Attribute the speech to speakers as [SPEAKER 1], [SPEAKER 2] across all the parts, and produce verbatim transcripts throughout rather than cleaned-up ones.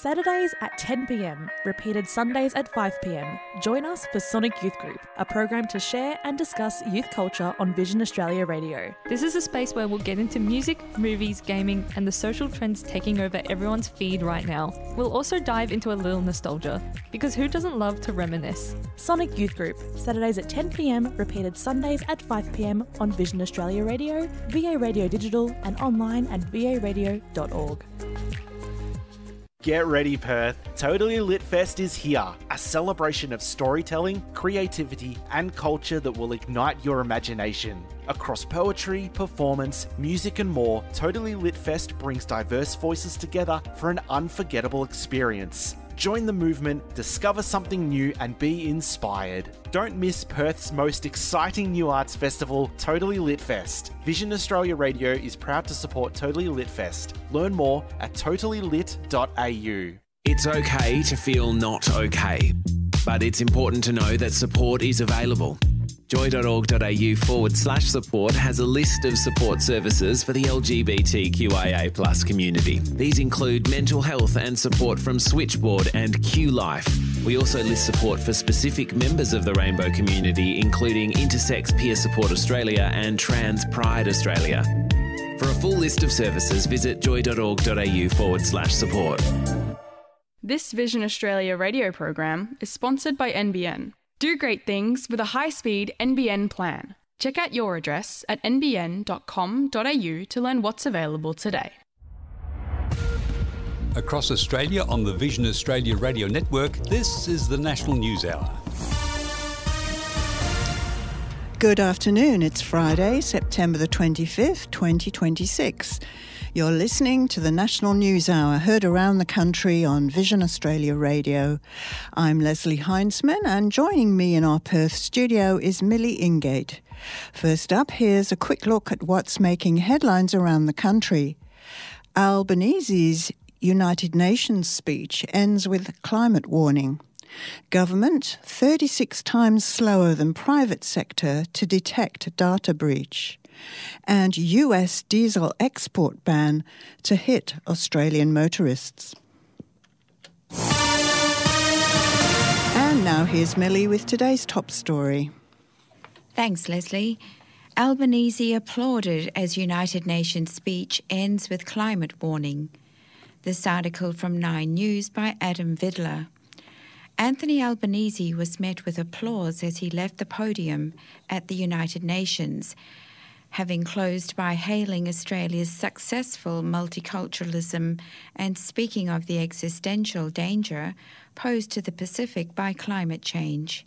[SPEAKER 1] Saturdays at ten p m, repeated Sundays at five p m. Join us for Sonic Youth Group, a program to share and discuss youth culture on Vision Australia Radio.
[SPEAKER 2] This is a space where we'll get into music, movies, gaming, and the social trends taking over everyone's feed right now. We'll also dive into a little nostalgia, because who doesn't love to reminisce?
[SPEAKER 1] Sonic Youth Group, Saturdays at ten p m, repeated Sundays at five p m on Vision Australia Radio, V A Radio Digital, and online at v a radio dot org.
[SPEAKER 3] Get ready, Perth. Totally Lit Fest is here, a celebration of storytelling, creativity, and culture that will ignite your imagination. Across poetry, performance, music, and more, Totally Lit Fest brings diverse voices together for an unforgettable experience. Join the movement, discover something new, and be inspired. Don't miss Perth's most exciting new arts festival, Totally Lit Fest. Vision Australia Radio is proud to support Totally Lit Fest. Learn more at totally lit dot a u.
[SPEAKER 4] It's okay to feel not okay, but it's important to know that support is available. joy.org.au forward slash support has a list of support services for the L G B T Q I A plus community. These include mental health and support from Switchboard and Q Life. We also list support for specific members of the rainbow community, including Intersex Peer Support Australia and Trans Pride Australia. For a full list of services, visit joy.org.au forward slash support.
[SPEAKER 5] This Vision Australia radio program is sponsored by N B N. Do great things with a high-speed N B N plan. Check out your address at n b n dot com dot a u to learn what's available today.
[SPEAKER 6] Across Australia on the Vision Australia Radio Network, this is the National News Hour.
[SPEAKER 7] Good afternoon. It's Friday, September the twenty-fifth, twenty twenty-six. You're listening to the National News Hour, heard around the country on Vision Australia Radio. I'm Leslie Heinzman, and joining me in our Perth studio is Millie Ingate. First up, here's a quick look at what's making headlines around the country. Albanese's United Nations speech ends with climate warning. Government thirty-six times slower than private sector to detect data breach. And U S diesel export ban to hit Australian motorists. And now here's Millie with today's top story.
[SPEAKER 8] Thanks, Leslie. Albanese applauded as United Nations speech ends with climate warning. This article from Nine News by Adam Vidler. Anthony Albanese was met with applause as he left the podium at the United Nations, having closed by hailing Australia's successful multiculturalism and speaking of the existential danger posed to the Pacific by climate change.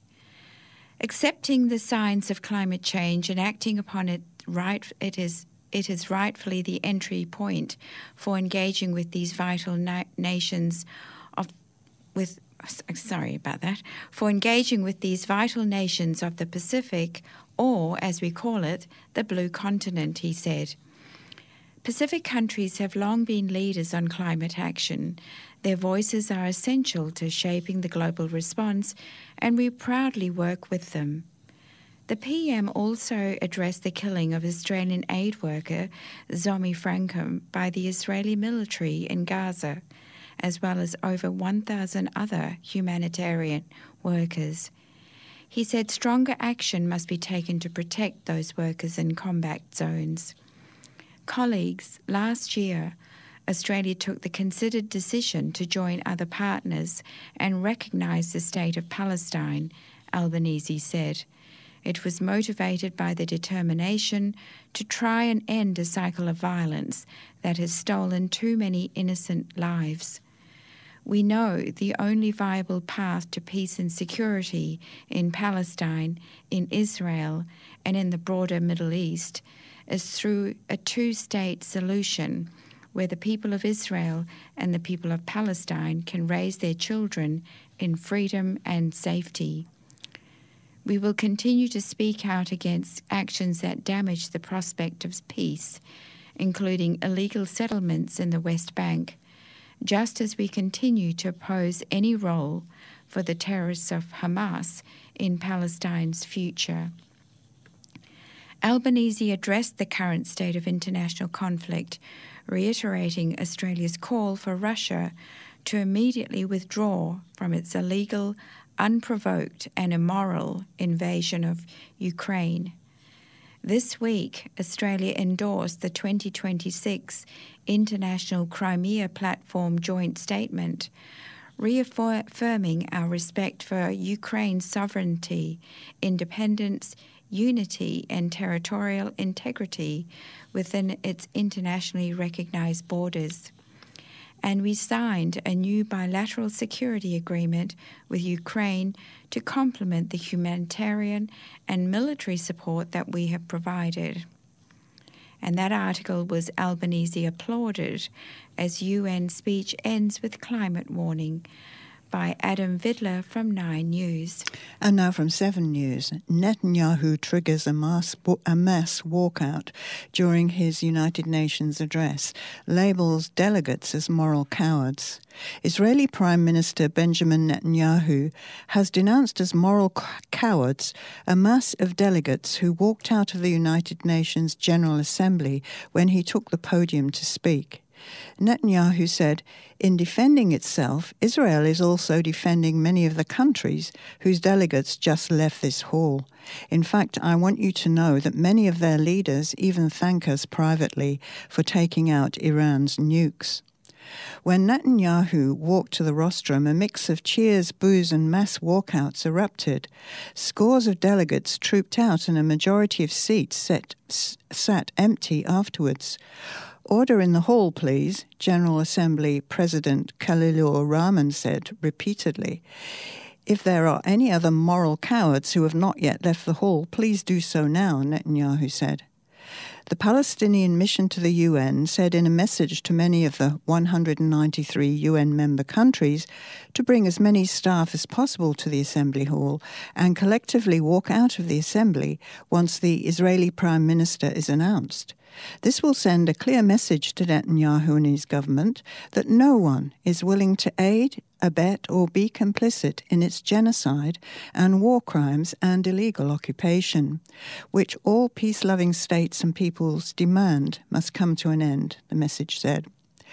[SPEAKER 8] Accepting the signs of climate change and acting upon it, right, it is it is rightfully the entry point for engaging with these vital na- nations of with sorry about that for engaging with these vital nations of the Pacific, or, as we call it, the Blue Continent, he said. Pacific countries have long been leaders on climate action. Their voices are essential to shaping the global response, and we proudly work with them. The P M also addressed the killing of Australian aid worker Zomi Frankham by the Israeli military in Gaza, as well as over one thousand other humanitarian workers. He said stronger action must be taken to protect those workers in combat zones. Colleagues, last year, Australia took the considered decision to join other partners and recognise the state of Palestine, Albanese said. It was motivated by the determination to try and end a cycle of violence that has stolen too many innocent lives. We know the only viable path to peace and security in Palestine, in Israel, and in the broader Middle East is through a two-state solution where the people of Israel and the people of Palestine can raise their children in freedom and safety. We will continue to speak out against actions that damage the prospect of peace, including illegal settlements in the West Bank, just as we continue to oppose any role for the terrorists of Hamas in Palestine's future. Albanese addressed the current state of international conflict, reiterating Australia's call for Russia to immediately withdraw from its illegal, unprovoked and immoral invasion of Ukraine. This week, Australia endorsed the twenty twenty-six International Crimea Platform Joint Statement, reaffirming our respect for Ukraine's sovereignty, independence, unity and territorial integrity within its internationally recognised borders. And we signed a new bilateral security agreement with Ukraine to complement the humanitarian and military support that we have provided. And that article was Albanese applauded as U N speech ends with climate warning, by Adam Vidler from Nine News.
[SPEAKER 7] And now from Seven News, Netanyahu triggers a mass, a mass walkout during his United Nations address, labels delegates as moral cowards. Israeli Prime Minister Benjamin Netanyahu has denounced as moral cowards a mass of delegates who walked out of the United Nations General Assembly when he took the podium to speak. Netanyahu said, in defending itself, Israel is also defending many of the countries whose delegates just left this hall. In fact, I want you to know that many of their leaders even thank us privately for taking out Iran's nukes. When Netanyahu walked to the rostrum, a mix of cheers, boos and mass walkouts erupted. Scores of delegates trooped out and a majority of seats set, s- sat empty afterwards. Order in the hall, please, General Assembly President Khalilur Rahman said repeatedly. If there are any other moral cowards who have not yet left the hall, please do so now, Netanyahu said. The Palestinian mission to the U N said in a message to many of the one hundred ninety-three U N member countries to bring as many staff as possible to the Assembly Hall and collectively walk out of the Assembly once the Israeli Prime Minister is announced. This will send a clear message to Netanyahu and his government that no one is willing to aid, abet or be complicit in its genocide and war crimes and illegal occupation, which all peace-loving states and peoples demand must come to an end, the message said.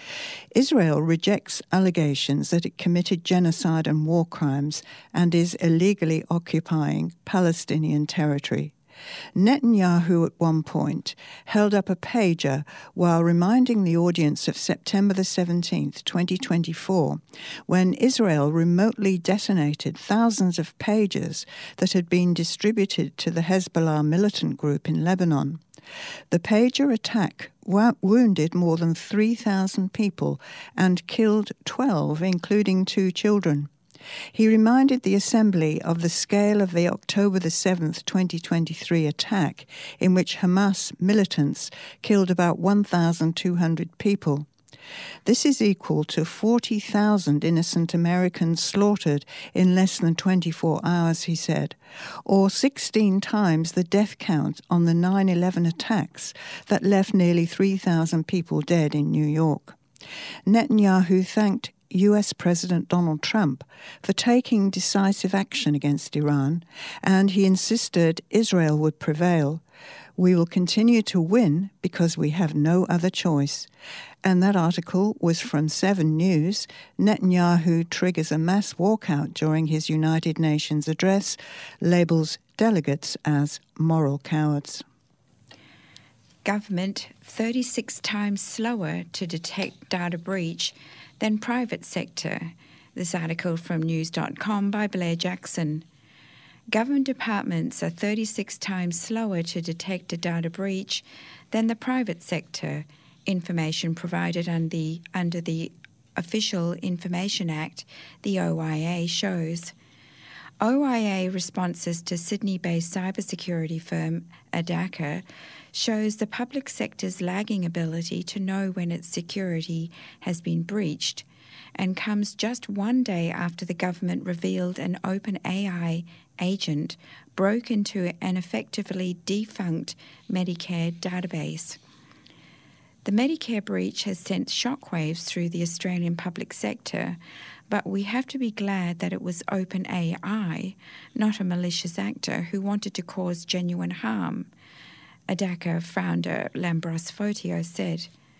[SPEAKER 7] Israel rejects allegations that it committed genocide and war crimes and is illegally occupying Palestinian territory. Netanyahu at one point held up a pager while reminding the audience of September the seventeenth, twenty twenty-four, when Israel remotely detonated thousands of pagers that had been distributed to the Hezbollah militant group in Lebanon. The pager attack wo- wounded more than three thousand people and killed twelve, including two children. He reminded the Assembly of the scale of the October the seventh, twenty twenty-three attack, in which Hamas militants killed about one thousand two hundred people. This is equal to forty thousand innocent Americans slaughtered in less than twenty-four hours, he said, or sixteen times the death count on the nine eleven attacks that left nearly three thousand people dead in New York. Netanyahu thanked U S President Donald Trump for taking decisive action against Iran, and he insisted Israel would prevail. We will continue to win because we have no other choice. And that article was from Seven News. Netanyahu triggers a mass walkout during his United Nations address, labels delegates as moral cowards.
[SPEAKER 8] Government thirty-six times slower to detect data breach than private sector. This article from news dot com by Blair Jackson. Government departments are thirty-six times slower to detect a data breach than the private sector, information provided under the, under the Official Information Act, the O I A, shows. O I A responses to Sydney-based cybersecurity firm Adaka shows the public sector's lagging ability to know when its security has been breached, and comes just one day after the government revealed an OpenAI agent broke into an effectively defunct Medicare database. The Medicare breach has sent shockwaves through the Australian public sector, but we have to be glad that it was OpenAI, not a malicious actor who wanted to cause genuine harm. Adaka founder Lambros Fotio said,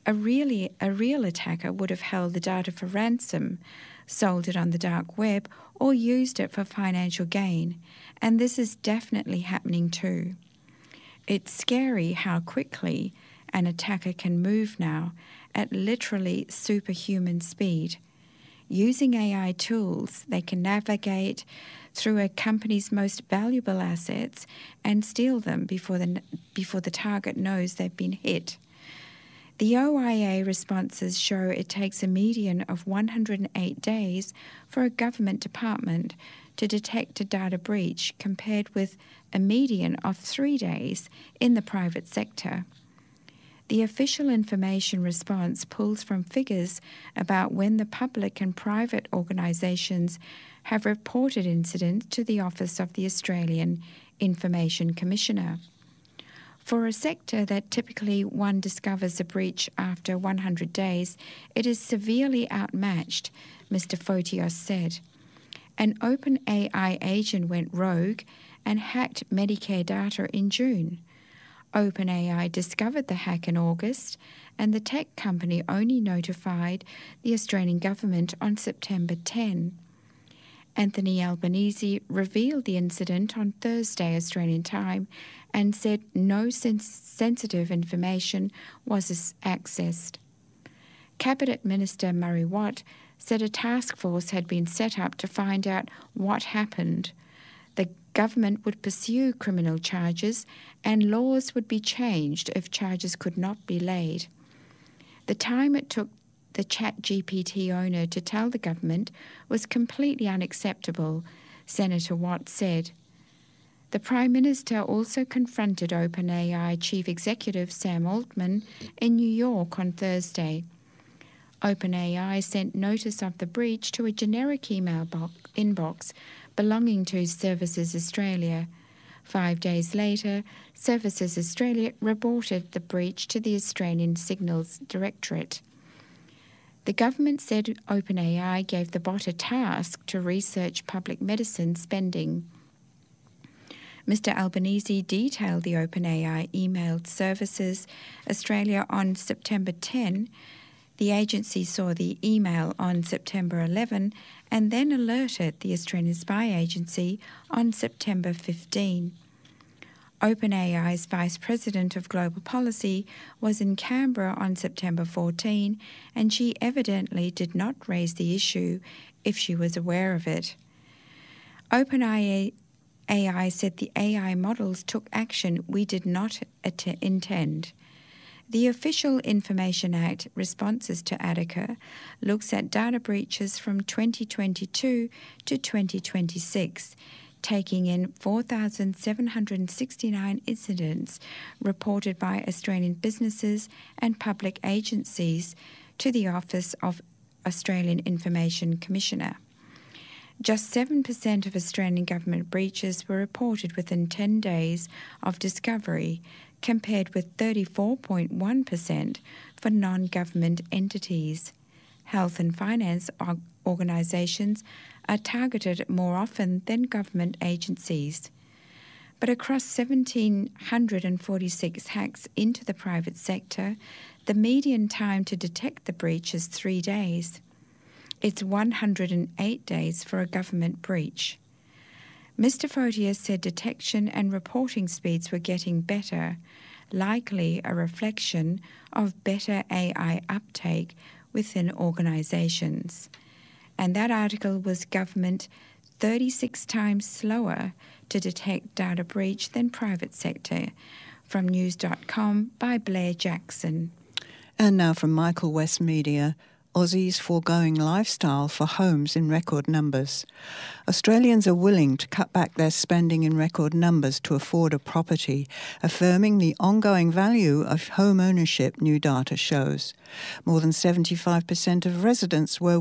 [SPEAKER 8] A really a real attacker would have held the data for ransom, sold it on the dark web, or used it for financial gain, and this is definitely happening too. It's scary how quickly an attacker can move now at literally superhuman speed. Using A I tools, they can navigate through a company's most valuable assets and steal them before the, before the target knows they've been hit. The O I A responses show it takes a median of one hundred eight days for a government department to detect a data breach, compared with a median of three days in the private sector. The official information response pulls from figures about when the public and private organisations have reported incidents to the Office of the Australian Information Commissioner. For a sector that typically one discovers a breach after one hundred days, it is severely outmatched, Mister Photios said. An OpenAI agent went rogue and hacked Medicare data in June. OpenAI discovered the hack in August, and the tech company only notified the Australian government on September tenth. Anthony Albanese revealed the incident on Thursday Australian time and said no sens- sensitive information was accessed. Cabinet Minister Murray Watt said a task force had been set up to find out what happened. The government would pursue criminal charges and laws would be changed if charges could not be laid. The time it took the ChatGPT owner to tell the government was completely unacceptable, Senator Watt said. The Prime Minister also confronted OpenAI Chief Executive Sam Altman in New York on Thursday. OpenAI sent notice of the breach to a generic email box, inbox belonging to Services Australia. Five days later, Services Australia reported the breach to the Australian Signals Directorate. The government said OpenAI gave the bot a task to research public medicine spending. Mister Albanese detailed the OpenAI emailed Services Australia on September tenth. The agency saw the email on September eleventh and then alerted the Australian Spy Agency on September fifteenth. OpenAI's Vice President of Global Policy was in Canberra on September fourteenth, and she evidently did not raise the issue if she was aware of it. OpenAI said the A I models took action we did not at- intend. The Official Information Act responses to Attica looks at data breaches from twenty twenty-two to twenty twenty-six, taking in four thousand seven hundred sixty-nine incidents reported by Australian businesses and public agencies to the Office of Australian Information Commissioner. Just seven percent of Australian government breaches were reported within ten days of discovery, compared with thirty-four point one percent for non-government entities. Health and finance organisations are targeted more often than government agencies. But across one thousand seven hundred forty-six hacks into the private sector, the median time to detect the breach is three days. It's one hundred eight days for a government breach. Mister Photios said detection and reporting speeds were getting better, likely a reflection of better A I uptake within organisations. And that article was government thirty-six times slower to detect data breach than private sector, from news dot com by Blair Jackson.
[SPEAKER 7] And now from Michael West Media, Aussies foregoing lifestyle for homes in record numbers. Australians are willing to cut back their spending in record numbers to afford a property, affirming the ongoing value of home ownership, new data shows. More than seventy-five percent of residents were